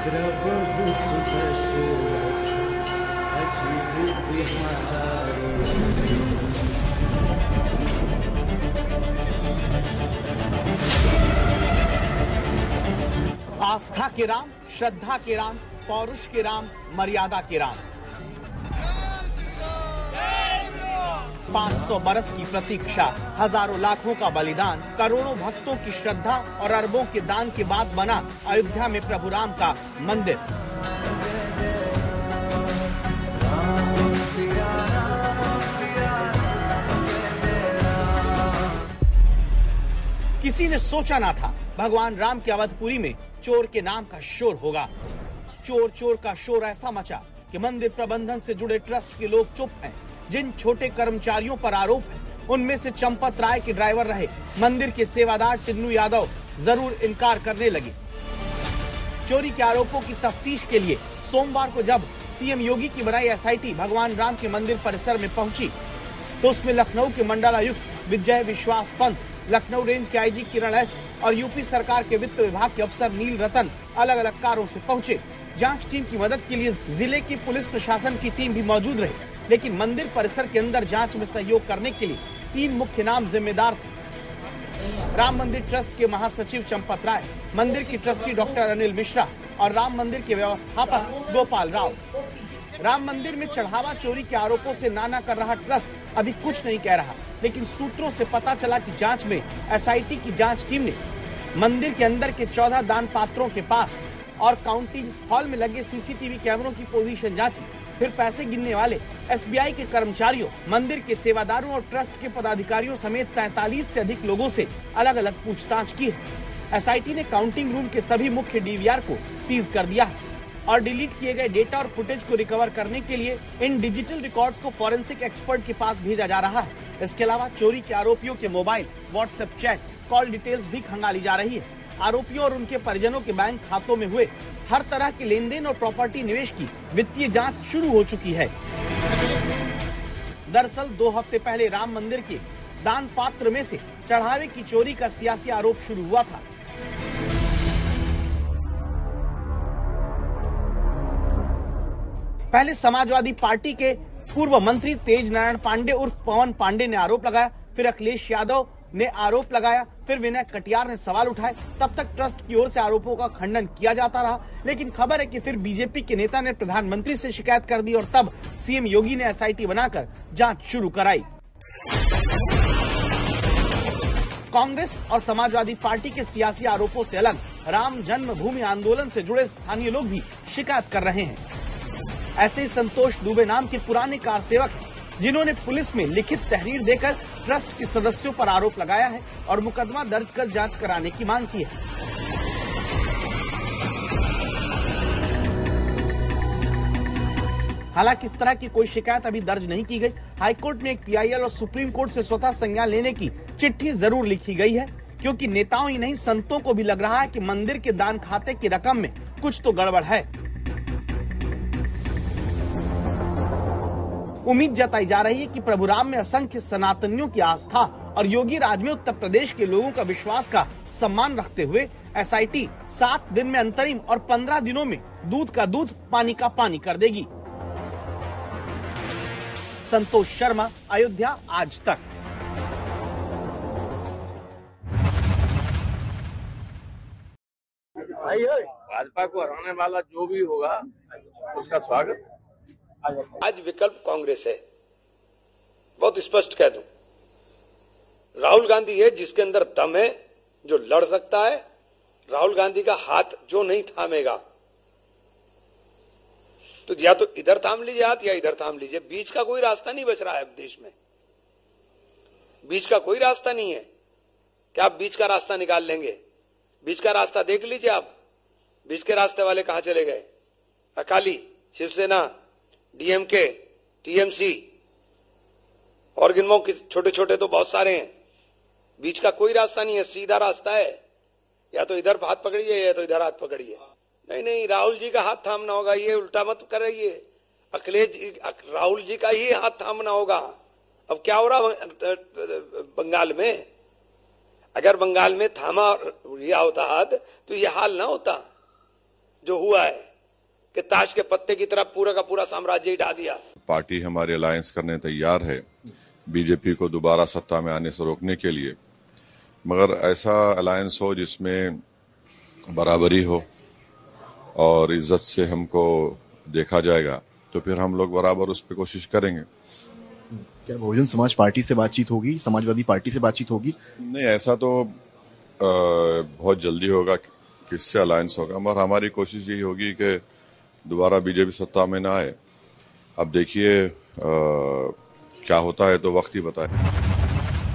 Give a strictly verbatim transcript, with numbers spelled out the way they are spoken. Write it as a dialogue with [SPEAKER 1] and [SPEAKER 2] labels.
[SPEAKER 1] द्रवहु सुदर्शन अजिर बिहारी।
[SPEAKER 2] आस्था के राम, श्रद्धा के राम, पौरुष के राम, मर्यादा के राम। पाँच सौ बरस की प्रतीक्षा, हजारों लाखों का बलिदान, करोड़ों भक्तों की श्रद्धा और अरबों के दान के बाद बना अयोध्या में प्रभु राम का मंदिर। किसी ने सोचा ना था भगवान राम के अवधपुरी में चोर के नाम का शोर होगा। चोर चोर का शोर ऐसा मचा कि मंदिर प्रबंधन से जुड़े ट्रस्ट के लोग चुप हैं। जिन छोटे कर्मचारियों पर आरोप है, उनमें से चंपत राय के ड्राइवर रहे मंदिर के सेवादार टिन्नू यादव जरूर इनकार करने लगे। चोरी के आरोपों की तफ्तीश के लिए सोमवार को जब सीएम योगी की बनाई एसआईटी भगवान राम के मंदिर परिसर में पहुंची, तो उसमें लखनऊ के मंडलायुक्त विजय विश्वास पंत, लखनऊ रेंज के आईजी किरण एस और यूपी सरकार के वित्त विभाग के अफसर नील रतन अलग अलग कारों से पहुंचे। जांच टीम की मदद के लिए जिले की पुलिस प्रशासन की टीम भी मौजूद रही, लेकिन मंदिर परिसर के अंदर जांच में सहयोग करने के लिए तीन मुख्य नाम जिम्मेदार थे। राम मंदिर ट्रस्ट के महासचिव चंपत राय, मंदिर की ट्रस्टी डॉक्टर अनिल मिश्रा और राम मंदिर के व्यवस्थापक गोपाल राव। राम मंदिर में चढ़ावा चोरी के आरोपों से नाना कर रहा ट्रस्ट अभी कुछ नहीं कह रहा, लेकिन सूत्रों से पता चला कि जांच में एसआईटी की जांच टीम ने मंदिर के अंदर के चौदह दान पात्रों के पास और काउंटिंग हॉल में लगे सीसीटीवी कैमरों की पोजीशन जांची। फिर पैसे गिनने वाले एसबीआई के कर्मचारियों, मंदिर के सेवादारों और ट्रस्ट के पदाधिकारियों समेत तैंतालीस से अधिक लोगों से अलग अलग पूछताछ की है। एसआईटी ने काउंटिंग रूम के सभी मुख्य डीवीआर को सीज कर दिया है और डिलीट किए गए डेटा और फुटेज को रिकवर करने के लिए इन डिजिटल रिकॉर्ड्स को फॉरेंसिक एक्सपर्ट के पास भेजा जा रहा है। इसके अलावा चोरी के आरोपियों के mobile, WhatsApp chat, call details भी खंगाली जा रही है। आरोपियों और उनके परिजनों के बैंक खातों में हुए हर तरह के लेन देन और प्रॉपर्टी निवेश की वित्तीय जांच शुरू हो चुकी है। दरअसल दो हफ्ते पहले राम मंदिर के दान पात्र में से चढ़ावे की चोरी का सियासी आरोप शुरू हुआ था। पहले समाजवादी पार्टी के पूर्व मंत्री तेज नारायण पांडे उर्फ पवन पांडे ने आरोप लगाया, फिर अखिलेश यादव ने आरोप लगाया, फिर विनय कटियार ने सवाल उठाए। तब तक ट्रस्ट की ओर से आरोपों का खंडन किया जाता रहा, लेकिन खबर है कि फिर बीजेपी के नेता ने प्रधानमंत्री से शिकायत कर दी और तब सीएम योगी ने एसआईटी बनाकर जांच शुरू कराई। कांग्रेस और समाजवादी पार्टी के सियासी आरोपों से अलग राम जन्मभूमि आंदोलन से जुड़े स्थानीय लोग भी शिकायत कर रहे हैं। ऐसे ही संतोष दुबे नाम के पुराने कार सेवक जिन्होंने पुलिस में लिखित तहरीर देकर ट्रस्ट के सदस्यों पर आरोप लगाया है और मुकदमा दर्ज कर जांच कराने की मांग की है। हालांकि इस तरह की कोई शिकायत अभी दर्ज नहीं की गई। हाईकोर्ट में एक पीआईएल और सुप्रीम कोर्ट से स्वतः संज्ञान लेने की चिट्ठी जरूर लिखी गई है, क्योंकि नेताओं ही नहीं संतों को भी लग रहा है कि मंदिर के दान खाते की रकम में कुछ तो गड़बड़ है। उम्मीद जताई जा रही है कि प्रभु राम में असंख्य सनातनियों की आस्था और योगी राज में उत्तर प्रदेश के लोगों का विश्वास का सम्मान रखते हुए एसआईटी सात दिन में अंतरिम और पंद्रह दिनों में दूध का दूध, पानी का पानी कर देगी। संतोष शर्मा, अयोध्या आज तक।
[SPEAKER 3] भाजपा को हराने वाला जो भी होगा उसका स्वागत।
[SPEAKER 4] आज विकल्प कांग्रेस है, बहुत स्पष्ट कह दूं। राहुल गांधी है जिसके अंदर दम है, जो लड़ सकता है। राहुल गांधी का हाथ जो नहीं थामेगा, तो या तो इधर थाम लीजिए हाथ या इधर थाम लीजिए। बीच का कोई रास्ता नहीं बच रहा है देश में, बीच का कोई रास्ता नहीं है कि आप बीच का रास्ता निकाल लेंगे। बीच का रास्ता देख लीजिए आप, बीच के रास्ते वाले कहां चले गए। अकाली, शिवसेना, डीएमके, टीएमसी और गिनमो के छोटे छोटे तो बहुत सारे हैं। बीच का कोई रास्ता नहीं है, सीधा रास्ता है। या तो इधर हाथ पकड़िए या तो इधर हाथ पकड़िए। नहीं नहीं, राहुल जी का हाथ थामना होगा, ये उल्टा मत करिए। अखिलेश जी, राहुल जी का ही हाथ थामना होगा। अब क्या हो रहा बंगाल में? अगर बंगाल में थामा लिया होता हाथ तो ये हाल ना होता। जो हुआ है कि ताश के पत्ते की तरह पूरा का पूरा साम्राज्य ही ढा दिया।
[SPEAKER 5] पार्टी हमारी अलायंस करने तैयार है बीजेपी को दोबारा सत्ता में आने से रोकने के लिए, मगर ऐसा अलायंस हो जिसमें बराबरी हो और इज्जत से हमको देखा जाएगा, तो फिर हम लोग बराबर उस पर कोशिश करेंगे।
[SPEAKER 6] क्या बहुजन समाज पार्टी से बातचीत होगी, समाजवादी पार्टी से बातचीत होगी?
[SPEAKER 5] नहीं, ऐसा तो आ, बहुत जल्दी होगा, किससे अलायंस होगा, मगर हमारी कोशिश यही होगी कि दोबारा बीजेपी सत्ता में ना आए। अब देखिए क्या होता है तो वक्त ही बताए।